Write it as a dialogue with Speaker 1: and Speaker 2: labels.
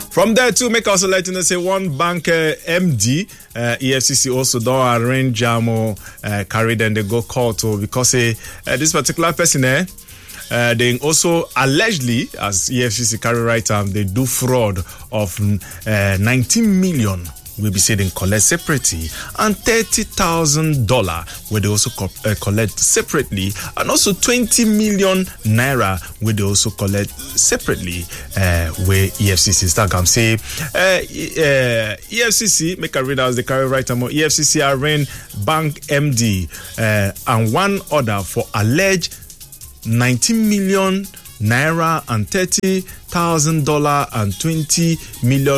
Speaker 1: From there too, make also let you know say one bank MD EFCC also don't arrange carry them they go court because this particular person they also allegedly, as EFCC carry right they do fraud of 19 million. Will be said in collect separately and $30,000 where they also collect separately, and also 20 million naira where they also collect separately. Where EFCC Instagram say EFCC make a read as the carry right EFCC arraign bank MD and one order for alleged 19 million naira and $30,000 and 20 million